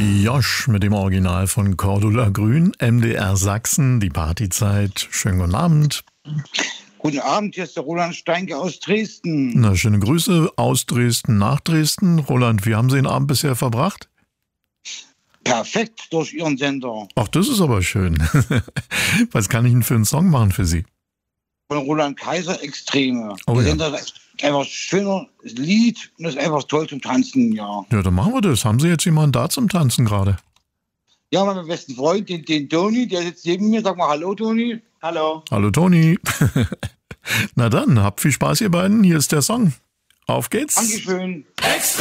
Josh mit dem Original von Cordula Grün, MDR Sachsen, die Partyzeit. Schönen guten Abend. Guten Abend, hier ist der Roland Steinke aus Dresden. Na, schöne Grüße aus Dresden nach Dresden. Roland, wie haben Sie den Abend bisher verbracht? Perfekt durch Ihren Sender. Ach, das ist aber schön. Was kann ich denn für einen Song machen für Sie? Von Roland Kaiser, Extreme. Oh, Der ja. Sender ist einfach ein schöner Lied und ist einfach toll zum Tanzen, ja. Ja, dann machen wir das. Haben Sie jetzt jemanden da zum Tanzen gerade? Ja, mein besten Freund, den Toni, der sitzt neben mir. Sag mal Hallo, Toni. Hallo. Hallo Toni. Na dann, habt viel Spaß ihr beiden. Hier ist der Song. Auf geht's. Dankeschön.